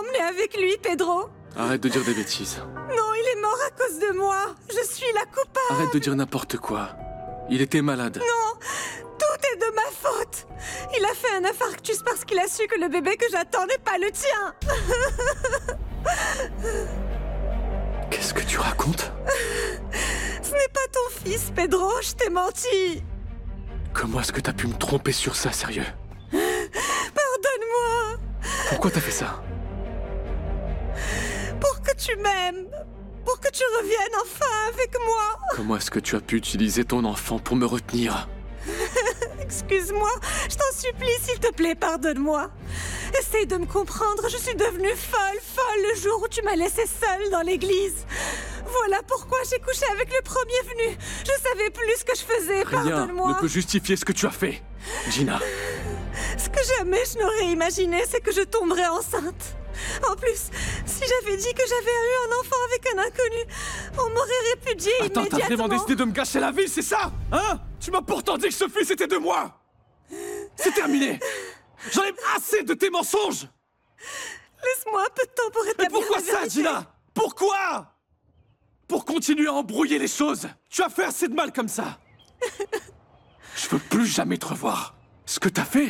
emmené avec lui, Pedro. Arrête de dire des bêtises. Non, il est mort à cause de moi. Je suis la coupable. Arrête de dire n'importe quoi. Il était malade. Non, tout est de ma faute. Il a fait un infarctus parce qu'il a su que le bébé que j'attends n'est pas le tien. Qu'est-ce que tu racontes? Ce n'est pas ton fils, Pedro, je t'ai menti. Comment est-ce que t'as pu me tromper sur ça, sérieux? Pardonne-moi. Pourquoi t'as fait ça? Pour que tu m'aimes. Pour que tu reviennes enfin avec moi. Comment est-ce que tu as pu utiliser ton enfant pour me retenir? Excuse-moi, je t'en supplie, s'il te plaît, pardonne-moi. Essaye de me comprendre, je suis devenue folle le jour où tu m'as laissée seule dans l'église. Voilà pourquoi j'ai couché avec le premier venu. Je savais plus ce que je faisais, Rien pardonne-moi. ne peut justifier ce que tu as fait, Gina. Ce que jamais je n'aurais imaginé, c'est que je tomberais enceinte. En plus, si j'avais dit que j'avais eu un enfant avec un inconnu, on m'aurait répudié Attends, immédiatement. t'as vraiment décidé de me gâcher la vie, c'est ça? Hein? Tu m'as pourtant dit que ce fils était de moi! C'est terminé! J'en ai assez de tes mensonges! Laisse-moi un peu de temps pour Mais établir pourquoi la ça, vérité. Gina? Pourquoi? Pour continuer à embrouiller les choses! Tu as fait assez de mal comme ça! Je veux plus jamais te revoir! Ce que t'as fait,